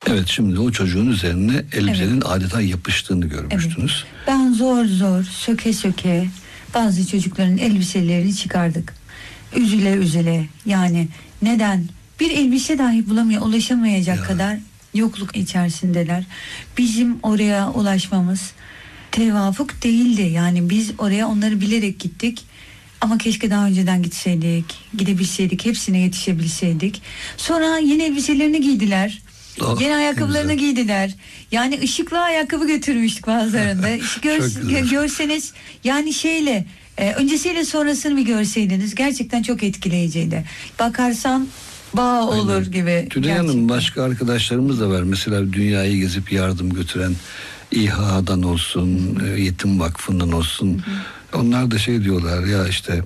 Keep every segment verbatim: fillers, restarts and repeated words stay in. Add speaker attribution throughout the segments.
Speaker 1: Evet, şimdi o çocuğun üzerine elbisenin evet. adeta yapıştığını görmüştünüz.
Speaker 2: Evet. Ben zor zor söke söke bazı çocukların elbiselerini çıkardık. Üzüle üzüle, yani neden? Bir elbise dahi bulamaya, ulaşamayacak ya. kadar yokluk içerisindeler. Bizim oraya ulaşmamız tevafuk değildi. Yani biz oraya onları bilerek gittik. Ama keşke daha önceden gitseydik, gidebilseydik, hepsine yetişebilseydik. Sonra yeni elbiselerini giydiler. Oh, yeni ayakkabılarını güzel. giydiler. Yani ışıklı ayakkabı götürmüştük bazılarında. Gör, görseniz yani şeyle e, öncesiyle sonrasını bir görseydiniz gerçekten çok etkileyiciydi. Bakarsan bağ olur Aynen. gibi.
Speaker 1: Tülay Hanım, başka arkadaşlarımız da var. Mesela dünyayı gezip yardım götüren İHA'dan olsun, Hı-hı. Yetim Vakfı'ndan olsun. Hı-hı. Onlar da şey diyorlar ya, işte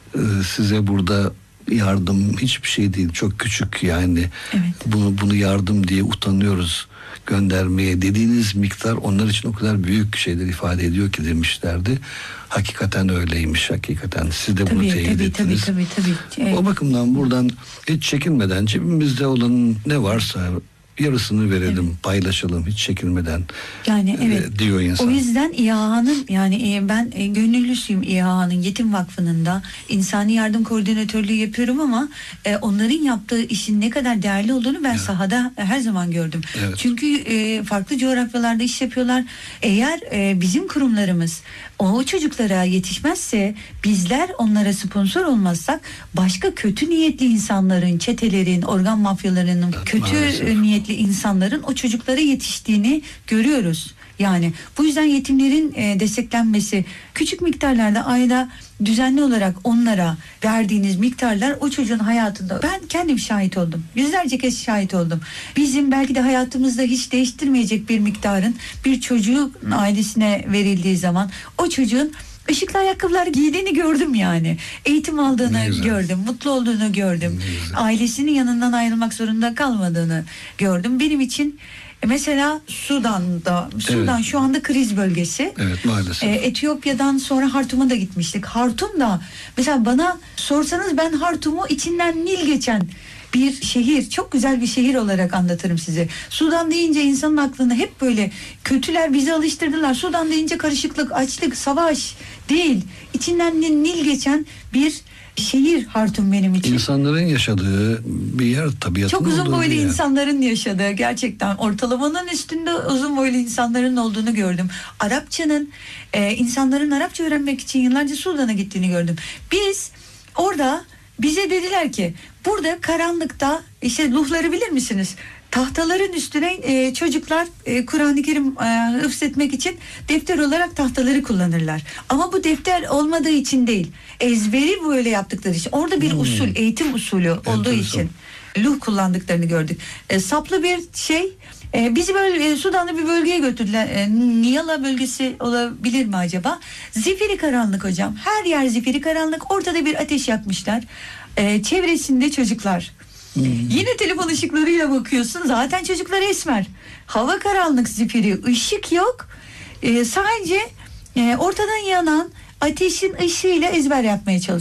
Speaker 1: size burada yardım hiçbir şey değil, çok küçük yani. Evet. Bunu bunu yardım diye utanıyoruz göndermeye dediğiniz miktar onlar için o kadar büyük şeyler ifade ediyor ki demişlerdi. Hakikaten öyleymiş, hakikaten. Siz de tabii, bunu teyit
Speaker 2: tabii,
Speaker 1: ettiniz.
Speaker 2: Tabii, tabii, tabii. Evet.
Speaker 1: O bakımdan buradan hiç çekinmeden cebimizde olan ne varsa yarısını verelim, evet. paylaşalım hiç çekinmeden.
Speaker 2: Yani evet.
Speaker 1: diyor insan.
Speaker 2: O yüzden İHA'nın, yani ben gönüllüsüyüm İHA'nın Yetim Vakfı'nın da insani yardım koordinatörlüğü yapıyorum ama onların yaptığı işin ne kadar değerli olduğunu ben evet. sahada her zaman gördüm. Evet. Çünkü farklı coğrafyalarda iş yapıyorlar. Eğer bizim kurumlarımız o çocuklara yetişmezse, bizler onlara sponsor olmazsak başka kötü niyetli insanların, çetelerin, organ mafyalarının, evet, kötü maalesef. niyetli insanların o çocuklara yetiştiğini görüyoruz. Yani bu yüzden yetimlerin e, desteklenmesi, küçük miktarlarda ayda düzenli olarak onlara verdiğiniz miktarlar o çocuğun hayatında, ben kendim şahit oldum. Yüzlerce kez şahit oldum. Bizim belki de hayatımızda hiç değiştirmeyecek bir miktarın bir çocuğun ailesine verildiği zaman o çocuğun ışıklı ayakkabılar giydiğini gördüm yani. Eğitim aldığını gördüm. Mutlu olduğunu gördüm. Ailesinin yanından ayrılmak zorunda kalmadığını gördüm. Benim için mesela Sudan'da, Sudan evet. şu anda kriz bölgesi.
Speaker 1: Evet, maalesef.
Speaker 2: Ee, Etiyopya'dan sonra Hartum'a da gitmiştik. Hartum'da mesela bana sorsanız ben Hartum'u içinden Nil geçen bir şehir, çok güzel bir şehir olarak anlatırım size. Sudan deyince insanın aklına hep böyle kötüler bizi alıştırdılar. Sudan deyince karışıklık, açlık, savaş değil. İçinden Nil geçen bir şehir Hartum benim için.
Speaker 1: İnsanların yaşadığı bir yer, tabiatın
Speaker 2: çok uzun boylu
Speaker 1: yer.
Speaker 2: insanların yaşadığı, gerçekten ortalamanın üstünde uzun boylu insanların olduğunu gördüm. Arapçanın, e, insanların Arapça öğrenmek için yıllarca Sudan'a gittiğini gördüm. Biz orada bize dediler ki burada karanlıkta işte luhları bilir misiniz? Tahtaların üstüne e, çocuklar e, Kur'an-ı Kerim e, hıfzetmek için defter olarak tahtaları kullanırlar. Ama bu defter olmadığı için değil, ezberi böyle yaptıkları için. Orada bir hmm. usul, eğitim usulü olduğu evet, için luh kullandıklarını gördük. E, saplı bir şey. E, bizi böyle e, Sudan'da bir bölgeye götürdüler. E, Niyala bölgesi olabilir mi acaba? Zifiri karanlık hocam. Her yer zifiri karanlık. Ortada bir ateş yakmışlar. E, çevresinde çocuklar. Hmm. Yine telefon ışıklarıyla bakıyorsun. Zaten çocuklar esmer. Hava karanlık, zifiri, ışık yok. E, sadece e, ortadan yanan ateşin ışığıyla ezber yapmaya çalışıyor.